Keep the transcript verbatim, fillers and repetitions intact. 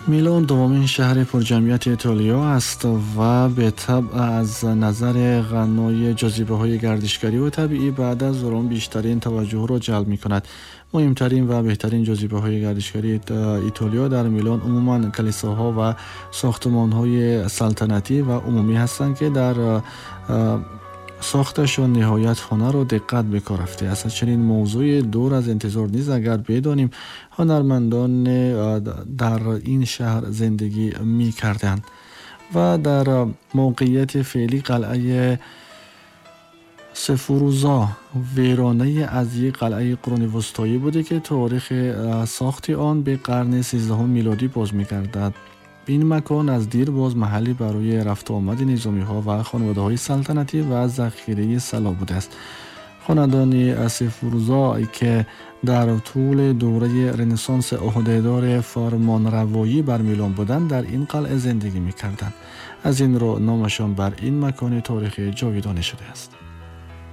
میلان دومین شهر پرجمعیت ایتالیا است و به طبع از نظر غنای جاذبه‌های گردشگری و طبیعی بعد از روم بیشترین توجه را جلب می‌کند. مهمترین و بهترین جاذبه‌های گردشگری ایتالیا در میلان عموماً کلیساها و ساختمان‌های سلطنتی و عمومی هستند که در ساختشان نهایت هنر و دقت به کار رفته است. چنین موضوع دور از انتظار نیست اگر بدانیم هنرمندان در این شهر زندگی می کردند و در موقعیت فعلی قلعه سفوروزا ویرانه از یک قلعه قرون وسطایی بوده که تاریخ ساخت آن به قرن سیزدهم میلادی باز می گردد. این مکان از دیر باز محلی برای رفت و آمد نظامی ها و خانواده های سلطنتی و ذخیره سلاح بوده است. خاندان سفوروزا که در طول دوره رنسانس عهدهدار فرمانروایی بر میلان بودند در این قلعه زندگی می کردند. از این رو نامشان بر این مکان تاریخی جاودانه شده است.